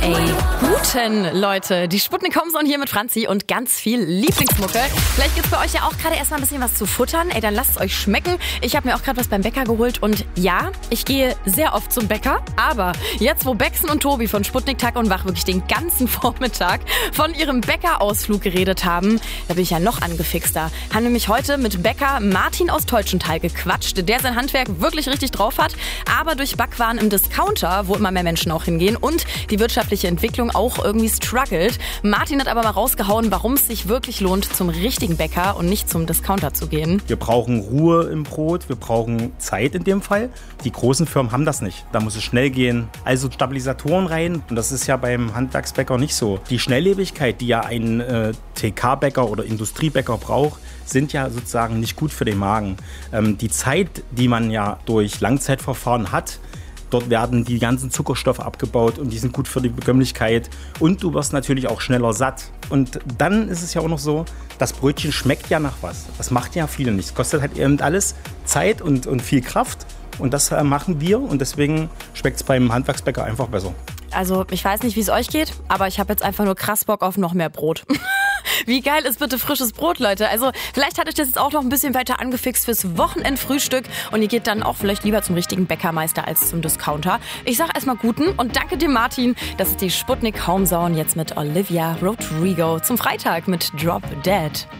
Guten Leute, die Sputnik Homezone hier mit Franzi und ganz viel Lieblingsmucke. Vielleicht gibt's bei euch ja auch gerade erstmal ein bisschen was zu futtern. Dann lasst es euch schmecken. Ich habe mir auch gerade was beim Bäcker geholt und ja, ich gehe sehr oft zum Bäcker. Aber jetzt, wo Bexen und Tobi von Sputnik Tag und Wach wirklich den ganzen Vormittag von ihrem Bäckerausflug geredet haben, da bin ich ja noch angefixter. Haben nämlich heute mit Bäcker Martin aus Teutschenthal gequatscht, der sein Handwerk wirklich richtig drauf hat, aber durch Backwaren im Discounter, wo immer mehr Menschen auch hingehen und die wirtschaftliche Entwicklung auch irgendwie struggelt. Martin hat aber mal rausgehauen, warum es sich wirklich lohnt, zum richtigen Bäcker und nicht zum Discounter zu gehen. Wir brauchen Ruhe im Brot, wir brauchen Zeit in dem Fall. Die großen Firmen haben das nicht. Da muss es schnell gehen. Also Stabilisatoren rein. Und das ist ja beim Handwerksbäcker nicht so. Die Schnelllebigkeit, die ja ein TK-Bäcker oder Industriebäcker braucht, sind ja sozusagen nicht gut für den Magen. Die Zeit, die man ja durch Langzeitverfahren hat, dort werden die ganzen Zuckerstoffe abgebaut und die sind gut für die Bekömmlichkeit. Und du wirst natürlich auch schneller satt. Und dann ist es ja auch noch so, das Brötchen schmeckt ja nach was. Das macht ja viele nicht. Es kostet halt eben alles Zeit und viel Kraft. Und das machen wir und deswegen schmeckt es beim Handwerksbäcker einfach besser. Also ich weiß nicht, wie es euch geht, aber ich habe jetzt einfach nur krass Bock auf noch mehr Brot. Wie geil ist bitte frisches Brot, Leute? Also vielleicht hat euch das jetzt auch noch ein bisschen weiter angefixt fürs Wochenendfrühstück und ihr geht dann auch vielleicht lieber zum richtigen Bäckermeister als zum Discounter. Ich sag erstmal guten und danke dir, Martin. Das ist die Sputnik Homezone jetzt mit Olivia Rodrigo zum Freitag mit Drop Dead.